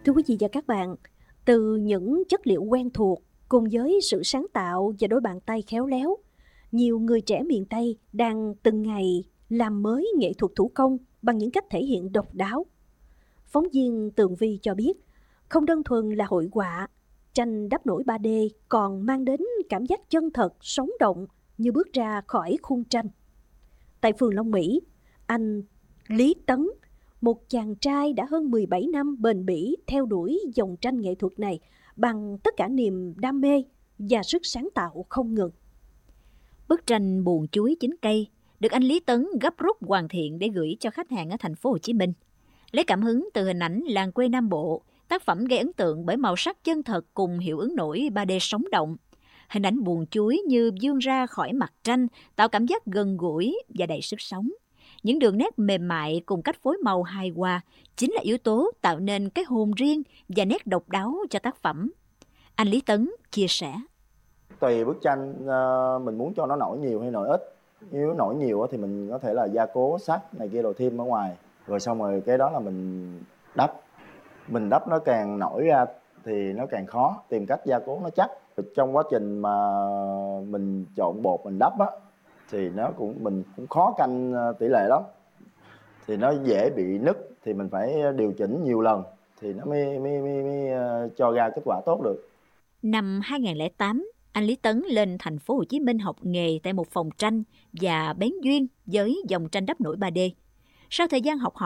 Thưa quý vị và các bạn, từ những chất liệu quen thuộc cùng với sự sáng tạo và đôi bàn tay khéo léo, nhiều người trẻ miền Tây đang từng ngày làm mới nghệ thuật thủ công bằng những cách thể hiện độc đáo. Phóng viên Tường Vi cho biết, không đơn thuần là hội họa, tranh đắp nổi 3D còn mang đến cảm giác chân thật, sống động như bước ra khỏi khung tranh. Tại phường Long Mỹ, anh Lý Tấn, một chàng trai đã hơn 17 năm bền bỉ theo đuổi dòng tranh nghệ thuật này bằng tất cả niềm đam mê và sức sáng tạo không ngừng. Bức tranh Buồn chuối chín cây được anh Lý Tấn gấp rút hoàn thiện để gửi cho khách hàng ở thành phố Hồ Chí Minh. Lấy cảm hứng từ hình ảnh làng quê Nam Bộ, tác phẩm gây ấn tượng bởi màu sắc chân thật cùng hiệu ứng nổi 3D sống động. Hình ảnh buồn chuối như vươn ra khỏi mặt tranh, tạo cảm giác gần gũi và đầy sức sống. Những đường nét mềm mại cùng cách phối màu hài hòa chính là yếu tố tạo nên cái hồn riêng và nét độc đáo cho tác phẩm. Anh Lý Tấn chia sẻ. Tùy bức tranh mình muốn cho nó nổi nhiều hay nổi ít. Nếu nổi nhiều thì mình có thể là gia cố sắt này kia đồ thêm ở ngoài. Rồi xong rồi cái đó là mình đắp. Mình đắp nó càng nổi ra thì nó càng khó, tìm cách gia cố nó chắc. Trong quá trình mà mình trộn bột mình đắp á thì mình cũng khó canh tỷ lệ lắm. Thì nó dễ bị nứt thì mình phải điều chỉnh nhiều lần thì nó mới cho ra kết quả tốt được. Năm 2008, anh Lý Tấn lên thành phố Hồ Chí Minh học nghề tại một phòng tranh và bén duyên với dòng tranh đắp nổi 3D. Sau thời gian học hỏi